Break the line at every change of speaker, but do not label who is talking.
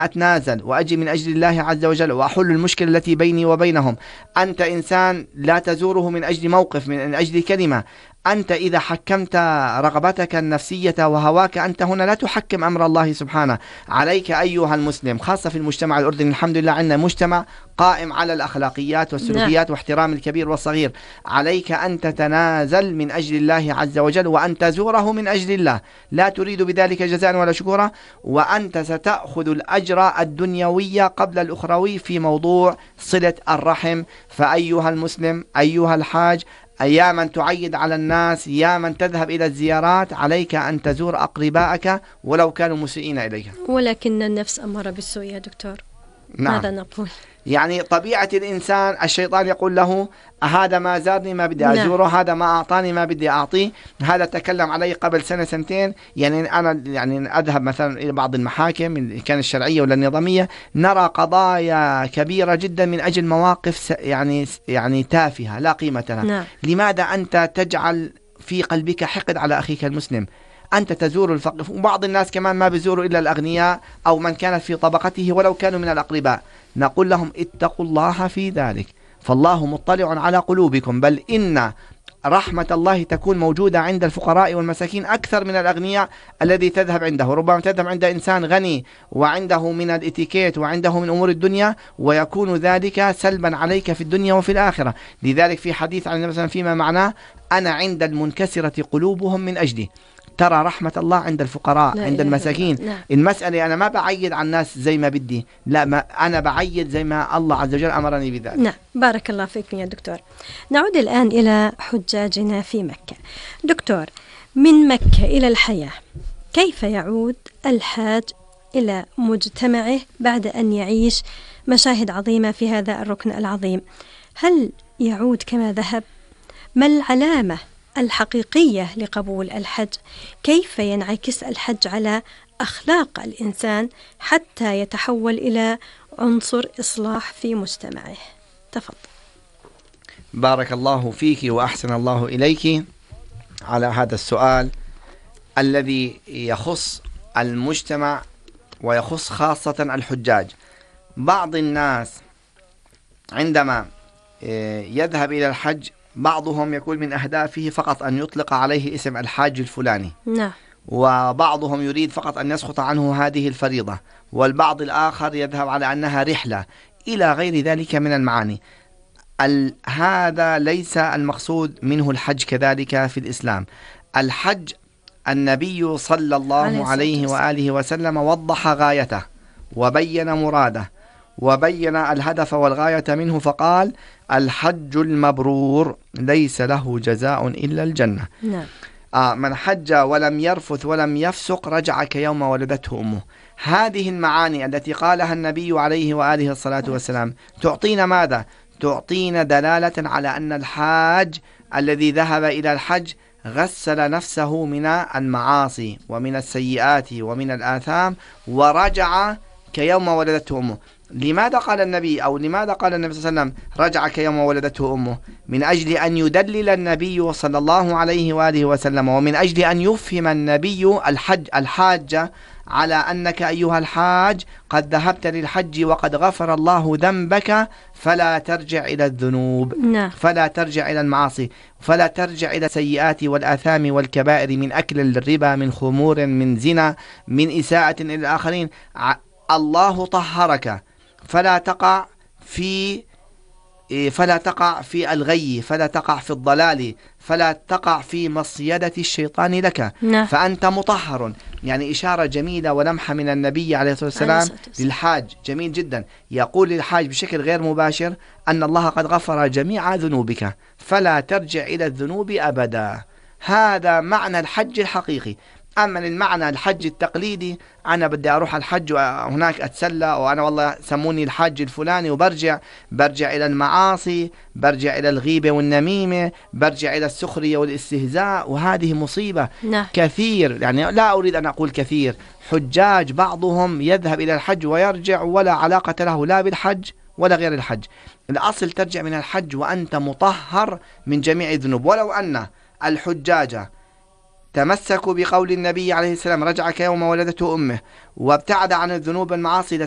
أتنازل وأجي من أجل الله عز وجل وأحل المشكلة التي بيني وبينهم. أنت إنسان لا تزوره من أجل موقف، من أجل كلمة. أنت إذا حكمت رغبتك النفسية وهواك، أنت هنا لا تحكم أمر الله سبحانه. عليك أيها المسلم، خاصة في المجتمع الأردني، الحمد لله عندنا مجتمع قائم على الأخلاقيات والسلوكيات واحترام الكبير والصغير. عليك أن تتنازل من أجل الله عز وجل، وأن تزوره من أجل الله، لا تريد بذلك جزاء ولا شكورا، وأنت ستأخذ الأجر الدنيوي قبل الأخروي في موضوع صلة الرحم. فأيها المسلم، أيها الحاج، يا من تعيد على الناس، يا من تذهب إلى الزيارات، عليك أن تزور أقربائك ولو كانوا مسيئين إليك.
ولكن النفس أمارة بالسوء يا دكتور.
نعم.
ماذا نقول؟
يعني طبيعة الإنسان، الشيطان يقول له هذا ما زارني ما بدي أزوره، هذا ما أعطاني ما بدي أعطيه، هذا تكلم علي قبل سنة سنتين. يعني أنا أذهب مثلا إلى بعض المحاكم إن كان الشرعية ولا النظامية، نرى قضايا كبيرة جدا من أجل مواقف يعني تافهة لا قيمة لها.
نعم.
لماذا أنت تجعل في قلبك حقد على أخيك المسلم؟ أنت تزور الفقير، وبعض الناس كمان ما بيزوروا إلا الأغنياء أو من كانت في طبقته ولو كانوا من الأقرباء. نقول لهم اتقوا الله في ذلك، فالله مطلع على قلوبكم، بل إن رحمة الله تكون موجودة عند الفقراء والمساكين أكثر من الأغنياء الذي تذهب عنده. ربما تذهب عند إنسان غني وعنده من الاتيكيت وعنده من أمور الدنيا، ويكون ذلك سلبا عليك في الدنيا وفي الآخرة. لذلك في حديث عن النبي صلى الله عليه وسلم فيما معناه: أنا عند المنكسرة قلوبهم من أجلي. ترى رحمة الله عند الفقراء، عند المساكين. المسألة أنا ما بعيد عن الناس زي ما بدي، لا، ما أنا بعيد زي ما الله عز وجل أمرني بذلك.
نعم، بارك الله فيكم يا دكتور. نعود الآن إلى حجاجنا في مكة. دكتور، من مكة إلى الحياة، كيف يعود الحاج إلى مجتمعه بعد أن يعيش مشاهد عظيمة في هذا الركن العظيم؟ هل يعود كما ذهب؟ ما العلامة الحقيقية لقبول الحج؟ كيف ينعكس الحج على أخلاق الإنسان حتى يتحول إلى عنصر إصلاح في مجتمعه؟ تفضل.
بارك الله فيك وأحسن الله إليك على هذا السؤال الذي يخص المجتمع ويخص خاصة الحجاج. بعض الناس عندما يذهب إلى الحج، بعضهم يقول من أهدافه فقط أن يطلق عليه اسم الحاج الفلاني.
نعم.
وبعضهم يريد فقط أن يسقط عنه هذه الفريضة، والبعض الآخر يذهب على أنها رحلة إلى غير ذلك من المعاني. هذا ليس المقصود منه الحج كذلك في الإسلام. الحج النبي صلى الله عليه وآله وسلم وضح غايته وبين مراده وبين الهدف والغاية منه، فقال: الحج المبرور ليس له جزاء إلا الجنة.
نعم.
من حج ولم يرفث ولم يفسق رجع كيوم ولدته أمه. هذه المعاني التي قالها النبي عليه وآله الصلاة والسلام تعطينا ماذا؟ تعطينا دلالة على أن الحاج الذي ذهب إلى الحج غسل نفسه من المعاصي ومن السيئات ومن الآثام ورجع كيوم ولدته أمه. لماذا قال النبي صلى الله عليه وسلم رجع كيوم ولدته أمه؟ من أجل أن يدلل النبي صلى الله عليه وآله وسلم، ومن أجل أن يفهم النبي الحاج على أنك أيها الحاج قد ذهبت للحج وقد غفر الله ذنبك، فلا ترجع إلى الذنوب. فلا ترجع إلى المعاصي، فلا ترجع إلى السيئات والآثام والكبائر من أكل الربا، من خمور، من زنا، من إساءة إلى الآخرين. الله طهرك، فلا تقع في الغي، فلا تقع في الضلال، فلا تقع في مصيدة الشيطان لك. فأنت مطهر. يعني إشارة جميلة ولمحة من النبي عليه الصلاة والسلام للحاج، جميل جدا. يقول للحاج بشكل غير مباشر أن الله قد غفر جميع ذنوبك، فلا ترجع إلى الذنوب أبدا. هذا معنى الحج الحقيقي. أما المعنى الحج التقليدي، أنا بدي أروح الحج وهناك أتسلى، وأنا والله سموني الحج الفلاني، وبرجع إلى المعاصي، برجع إلى الغيبة والنميمة، برجع إلى السخرية والاستهزاء، وهذه مصيبة. كثير، يعني لا أريد أن أقول كثير، حجاج بعضهم يذهب إلى الحج ويرجع ولا علاقة له لا بالحج ولا غير الحج. الأصل ترجع من الحج وأنت مطهر من جميع الذنوب. ولو أن الحجاج تمسكوا بقول النبي عليه السلام رجع كيوم ولدته أمه، وابتعد عن الذنوب والمعاصي،